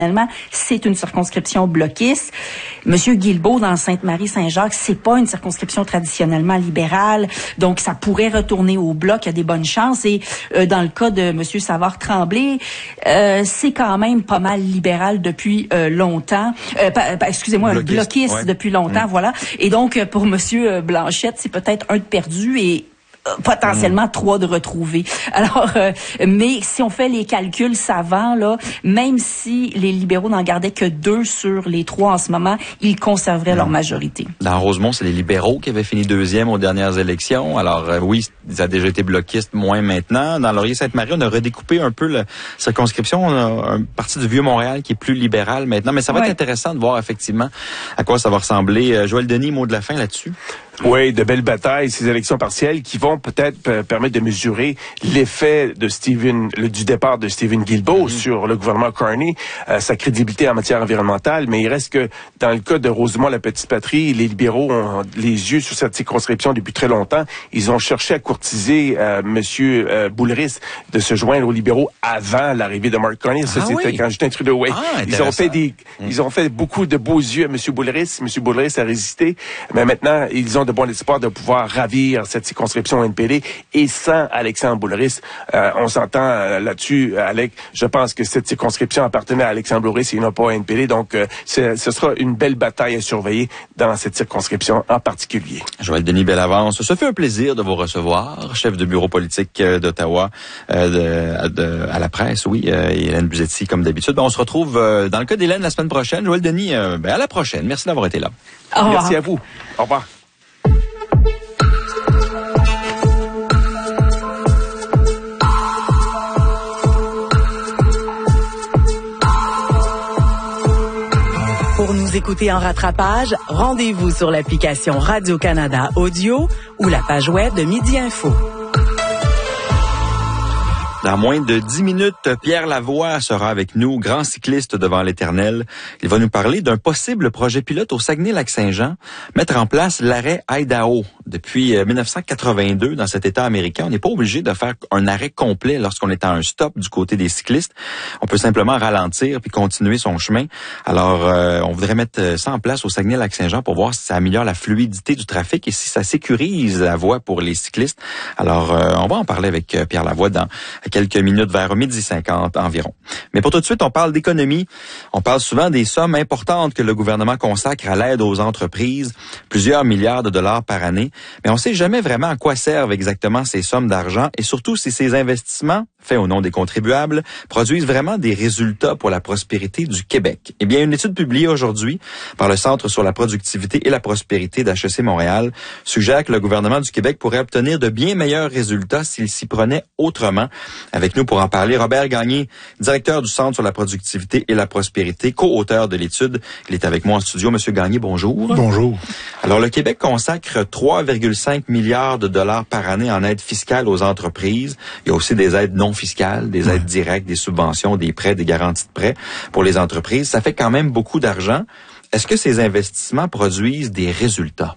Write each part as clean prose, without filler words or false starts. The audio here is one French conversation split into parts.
C'est une circonscription bloquiste. Monsieur Guilbeault, dans Sainte-Marie-Saint-Jacques, c'est pas une circonscription traditionnellement libérale, donc ça pourrait retourner au bloc, il y a des bonnes chances. Et dans le cas de Monsieur Savard-Tremblay, c'est quand même pas mal libéral depuis longtemps. Excusez-moi, bloquiste ouais. Depuis longtemps, voilà. Et donc, pour Monsieur Blanchette, c'est peut-être un de perdu et potentiellement 3 de retrouvés. Alors, mais si on fait les calculs savants, là, même si les libéraux n'en gardaient que 2 sur les 3 en ce moment, ils conserveraient leur majorité. Dans Rosemont, c'est les libéraux qui avaient fini 2e aux dernières élections. Alors, oui, ça a déjà été bloquiste, moins maintenant. Dans Laurier-Sainte-Marie, on a redécoupé un peu la circonscription. On a une partie du Vieux-Montréal qui est plus libérale maintenant. Mais ça va être intéressant de voir effectivement à quoi ça va ressembler. Joël Denis, mot de la fin là-dessus? Oui, de belles batailles, ces élections partielles qui vont peut-être permettre de mesurer l'effet de du départ de Stephen Guilbeault sur le gouvernement Carney, sa crédibilité en matière environnementale. Mais il reste que dans le cas de Rosemont, la petite patrie, les libéraux ont les yeux sur cette circonscription depuis très longtemps. Ils ont cherché à courtiser Monsieur Boulris de se joindre aux libéraux avant l'arrivée de Mark Carney. Ça, c'était quand Justin Trudeau. Oui. Ils ont fait beaucoup de beaux yeux à Monsieur Boulris. Monsieur Boulris a résisté. Mais maintenant, ils ont de bon espoir de pouvoir ravir cette circonscription NPD. Et sans Alexandre Boulris, on s'entend là-dessus, Alec. Je pense que cette circonscription appartenait à Alexandre Boulris et non pas à NPD. Donc, ce sera une belle bataille à surveiller dans cette circonscription en particulier. Joël Denis Bellavance, ça fait un plaisir de vous recevoir, chef de bureau politique d'Ottawa, à la presse, oui, et Hélène Buzetti, comme d'habitude. On se retrouve dans le cas d'Hélène la semaine prochaine. Joël Denis, à la prochaine. Merci d'avoir été là. Merci à vous. Au revoir. Pour nous écouter en rattrapage, rendez-vous sur l'application Radio-Canada Audio ou la page web de Midi Info. Dans moins de 10 minutes, Pierre Lavoie sera avec nous, grand cycliste devant l'Éternel. Il va nous parler d'un possible projet pilote au Saguenay-Lac-Saint-Jean, mettre en place l'arrêt Idaho. Depuis 1982, dans cet État américain, on n'est pas obligé de faire un arrêt complet lorsqu'on est à un stop du côté des cyclistes. On peut simplement ralentir puis continuer son chemin. Alors, on voudrait mettre ça en place au Saguenay-Lac-Saint-Jean pour voir si ça améliore la fluidité du trafic et si ça sécurise la voie pour les cyclistes. Alors, on va en parler avec Pierre Lavoie dans quelques minutes, vers 12h50 environ. Mais pour tout de suite, on parle d'économie. On parle souvent des sommes importantes que le gouvernement consacre à l'aide aux entreprises, plusieurs milliards de dollars par année. Mais on ne sait jamais vraiment à quoi servent exactement ces sommes d'argent et surtout si ces investissements, faits au nom des contribuables, produisent vraiment des résultats pour la prospérité du Québec. Eh bien, une étude publiée aujourd'hui par le Centre sur la productivité et la prospérité d'HEC Montréal suggère que le gouvernement du Québec pourrait obtenir de bien meilleurs résultats s'il s'y prenait autrement. Avec nous pour en parler, Robert Gagné, directeur du Centre sur la productivité et la prospérité, co-auteur de l'étude. Il est avec moi en studio. Monsieur Gagné, bonjour. Bonjour. Alors, le Québec consacre 3,5 milliards de dollars par année en aide fiscale aux entreprises. Il y a aussi des aides non fiscales, des aides directes, des subventions, des prêts, des garanties de prêts pour les entreprises. Ça fait quand même beaucoup d'argent. Est-ce que ces investissements produisent des résultats?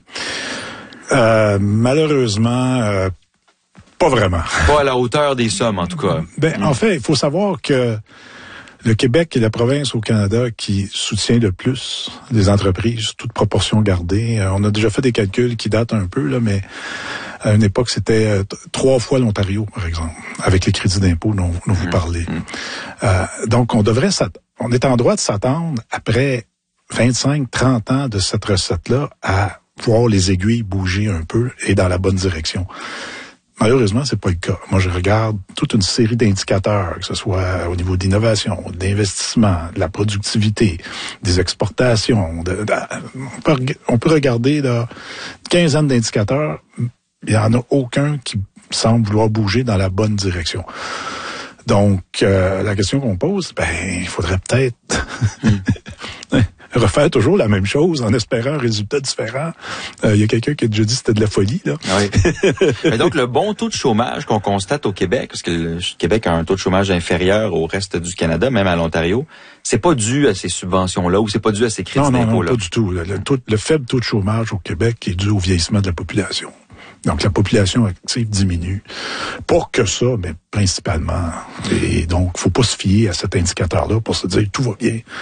Malheureusement, pas vraiment. Pas à la hauteur des sommes, en tout cas. En fait, il faut savoir que le Québec est la province au Canada qui soutient le plus les entreprises, toute proportion gardée. On a déjà fait des calculs qui datent un peu, là, mais à une époque, c'était 3 fois l'Ontario, par exemple, avec les crédits d'impôt dont vous parlez. Donc, on est en droit de s'attendre, après 25-30 ans de cette recette-là, à voir les aiguilles bouger un peu et dans la bonne direction. Malheureusement, c'est pas le cas. Moi, je regarde toute une série d'indicateurs, que ce soit au niveau d'innovation, d'investissement, de la productivité, des exportations. On peut regarder là, une quinzaine d'indicateurs. Il n'y en a aucun qui semble vouloir bouger dans la bonne direction. Donc, la question qu'on pose, il faudrait peut-être refaire toujours la même chose en espérant un résultat différent. Il y a quelqu'un qui a déjà dit que c'était de la folie, là. Oui. Mais donc, le bon taux de chômage qu'on constate au Québec, parce que le Québec a un taux de chômage inférieur au reste du Canada, même à l'Ontario, c'est pas dû à ces subventions-là ou c'est pas dû à ces crédits d'impôt-là? Non, pas du tout. Le faible taux de chômage au Québec est dû au vieillissement de la population. Donc, la population active diminue. Pas que ça, mais principalement. Et donc, faut pas se fier à cet indicateur-là pour se dire tout va bien.